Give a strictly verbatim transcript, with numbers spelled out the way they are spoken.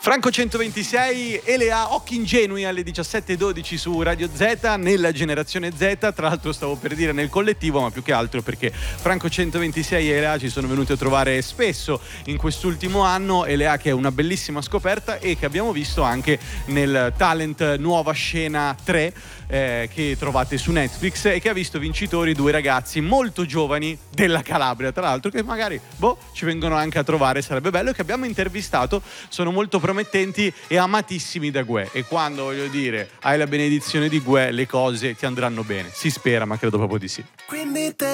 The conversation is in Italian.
Franco centoventisei e le ha Occhi Ingenui alle diciassette e dodici su Radio Z, nella generazione Z. Tra l'altro stavo per dire nel collettivo, ma più che altro perché Franco centoventisei e Elea ci sono venuti a trovare spesso in quest'ultimo anno. Elea che è una bellissima scoperta e che abbiamo visto anche nel Talent Nuova Scena tre, eh, che trovate su Netflix, e che ha visto vincitori due ragazzi molto giovani della Calabria, tra l'altro, che magari boh ci vengono anche a trovare, sarebbe bello, e che abbiamo intervistato. Sono molto promettenti e amatissimi da Gue, e quando, voglio dire, hai la benedizione di Gue, le cose ti andranno bene. Si spera, ma credo proprio di sì. Quindi te